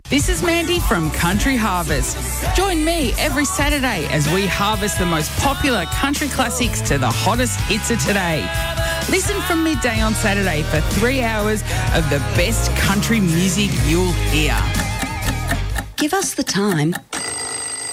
This is Mandy from Country Harvest. Join me every Saturday as we harvest the most popular country classics to the hottest hits of today. Listen from midday on Saturday for 3 hours of the best country music you'll hear. Give us the time